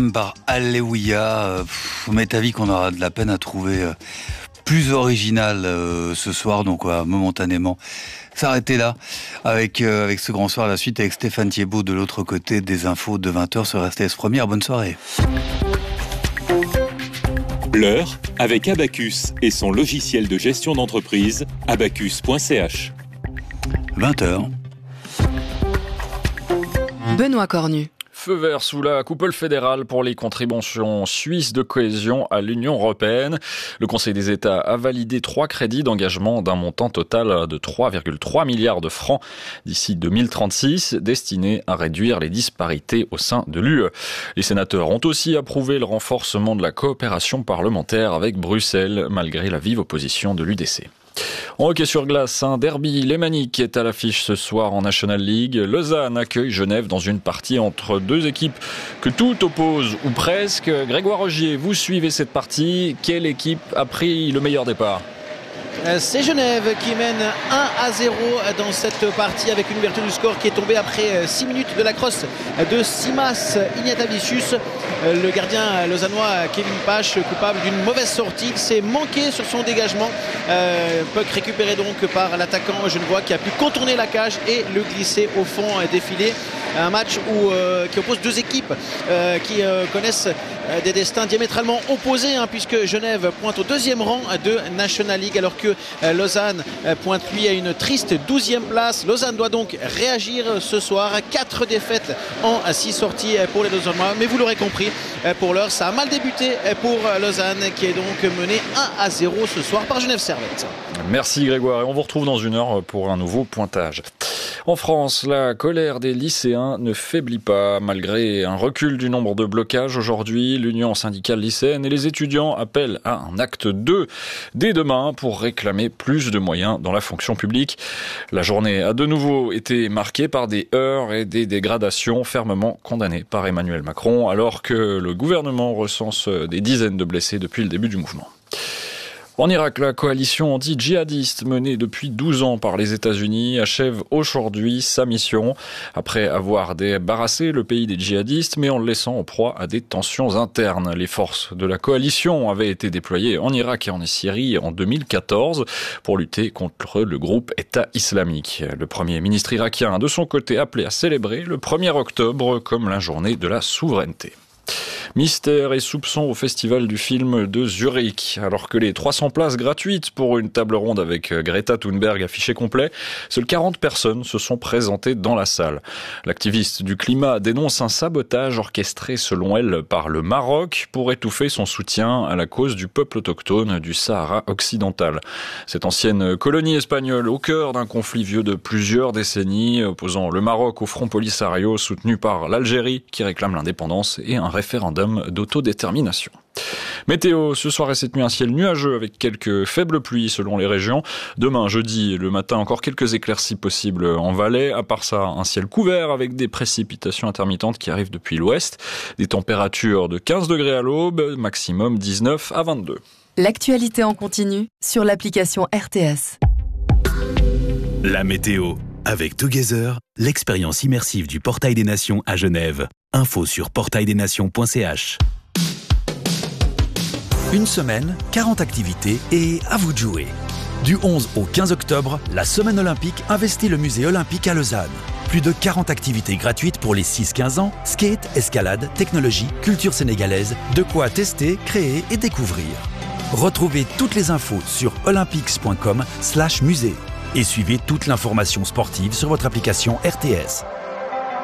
Thème par Alléluia. M'est avis qu'on aura de la peine à trouver plus original ce soir, donc on va momentanément s'arrêter là avec ce grand soir. La suite avec Stéphane Thiebaud de l'autre côté des infos de 20h sur RTS Première. Bonne soirée. L'heure avec Abacus et son logiciel de gestion d'entreprise, abacus.ch. 20h. Benoît Cornu. Feu vert sous la coupole fédérale pour les contributions suisses de cohésion à l'Union européenne. Le Conseil des États a validé 3 crédits d'engagement d'un montant total de 3,3 milliards de francs d'ici 2036, destinés à réduire les disparités au sein de l'UE. Les sénateurs ont aussi approuvé le renforcement de la coopération parlementaire avec Bruxelles, malgré la vive opposition de l'UDC. En hockey sur glace, un derby lémanique est à l'affiche ce soir en National League. Lausanne accueille Genève dans une partie entre deux équipes que tout oppose, ou presque. Grégoire Rogier, vous suivez cette partie. Quelle équipe a pris le meilleur départ ? C'est Genève qui mène 1-0 dans cette partie avec une ouverture du score qui est tombée après 6 minutes de la crosse de Simas Ignatavicius. Le gardien lausannois Kevin Pache, coupable d'une mauvaise sortie, s'est manqué sur son dégagement. Puck récupéré donc par l'attaquant genevois qui a pu contourner la cage et le glisser au fond des filets. Un match qui oppose deux équipes qui connaissent des destins diamétralement opposés, puisque Genève pointe au 2e rang de National League alors que Lausanne pointe lui à une triste 12e place. Lausanne doit donc réagir ce soir. 4 défaites en 6 sorties pour les Lausannois, mais vous l'aurez compris, pour l'heure ça a mal débuté pour Lausanne qui est donc menée 1-0 ce soir par Genève Servette. Merci Grégoire, et on vous retrouve dans une heure pour un nouveau pointage. En France, la colère des lycéens ne faiblit pas. Malgré un recul du nombre de blocages aujourd'hui, l'Union syndicale lycéenne et les étudiants appellent à un acte 2 dès demain pour réclamer plus de moyens dans la fonction publique. La journée a de nouveau été marquée par des heurts et des dégradations fermement condamnées par Emmanuel Macron, alors que le gouvernement recense des dizaines de blessés depuis le début du mouvement. En Irak, la coalition anti-djihadiste menée depuis 12 ans par les États-Unis achève aujourd'hui sa mission. Après avoir débarrassé le pays des djihadistes, mais en le laissant en proie à des tensions internes. Les forces de la coalition avaient été déployées en Irak et en Syrie en 2014 pour lutter contre le groupe État islamique. Le Premier ministre irakien, de son côté, appelé à célébrer le 1er octobre comme la journée de la souveraineté. Mystère et soupçons au Festival du film de Zurich. Alors que les 300 places gratuites pour une table ronde avec Greta Thunberg affichées complet, seules 40 personnes se sont présentées dans la salle. L'activiste du climat dénonce un sabotage orchestré selon elle par le Maroc pour étouffer son soutien à la cause du peuple autochtone du Sahara occidental. Cette ancienne colonie espagnole au cœur d'un conflit vieux de plusieurs décennies opposant le Maroc au Front Polisario soutenu par l'Algérie qui réclame l'indépendance et un référendum d'autodétermination. Météo, ce soir et cette nuit, un ciel nuageux avec quelques faibles pluies selon les régions. Demain, jeudi, le matin, encore quelques éclaircies possibles en Valais. À part ça, un ciel couvert avec des précipitations intermittentes qui arrivent depuis l'ouest. Des températures de 15 degrés à l'aube, maximum 19 à 22. L'actualité en continu sur l'application RTS. La météo. Avec Together, l'expérience immersive du Portail des Nations à Genève. Info sur portaildesnations.ch. Une semaine, 40 activités et à vous de jouer. Du 11 au 15 octobre, la Semaine olympique investit le musée olympique à Lausanne. Plus de 40 activités gratuites pour les 6-15 ans, skate, escalade, technologie, culture sénégalaise, de quoi tester, créer et découvrir. Retrouvez toutes les infos sur olympics.com/musée et suivez toute l'information sportive sur votre application RTS.